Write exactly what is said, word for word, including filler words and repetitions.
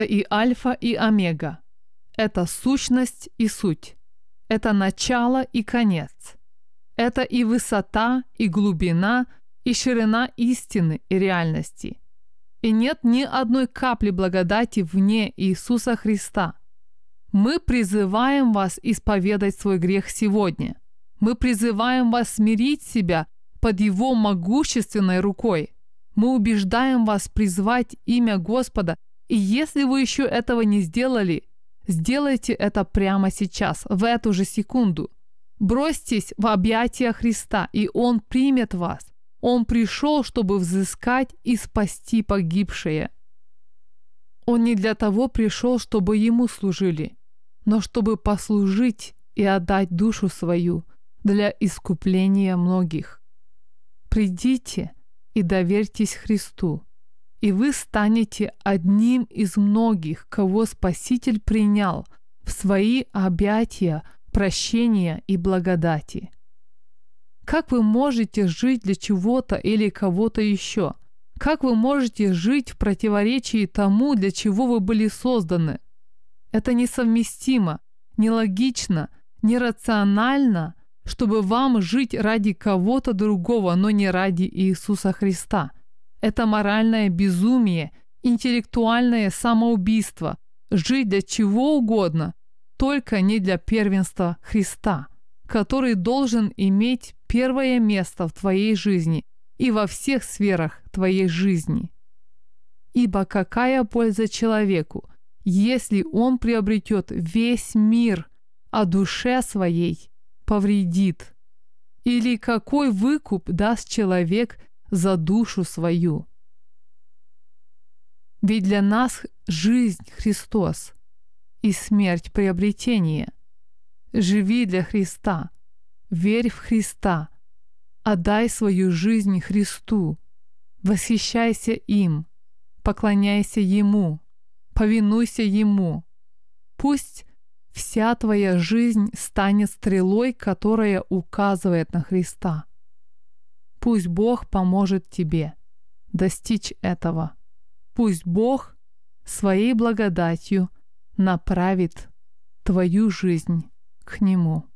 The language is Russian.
и Альфа, и Омега. Это сущность и суть. Это начало и конец. Это и высота, и глубина, и ширина истины и реальности. И нет ни одной капли благодати вне Иисуса Христа. Мы призываем вас исповедать свой грех сегодня. Мы призываем вас смирить себя под Его могущественной рукой. Мы убеждаем вас призвать имя Господа, и если вы еще этого не сделали, сделайте это прямо сейчас, в эту же секунду. Бросьтесь в объятия Христа, и Он примет вас. Он пришел, чтобы взыскать и спасти погибшее. Он не для того пришел, чтобы Ему служили, но чтобы послужить и отдать душу свою для искупления многих. Придите и доверьтесь Христу, и вы станете одним из многих, кого Спаситель принял в свои объятия прощения и благодати. Как вы можете жить для чего-то или кого-то еще? Как вы можете жить в противоречии тому, для чего вы были созданы? Это несовместимо, нелогично, нерационально, чтобы вам жить ради кого-то другого, но не ради Иисуса Христа. Это моральное безумие, интеллектуальное самоубийство, жить для чего угодно, только не для первенства Христа, который должен иметь первое место в твоей жизни и во всех сферах твоей жизни. Ибо какая польза человеку, если он приобретет весь мир, а душе своей повредит? Или какой выкуп даст человек за душу свою? Ведь для нас жизнь Христос и смерть приобретение. Живи для Христа, верь в Христа, отдай свою жизнь Христу, восхищайся им, поклоняйся Ему, повинуйся Ему. Пусть вся твоя жизнь станет стрелой, которая указывает на Христа. Пусть Бог поможет тебе достичь этого. Пусть Бог своей благодатью направит твою жизнь к Нему.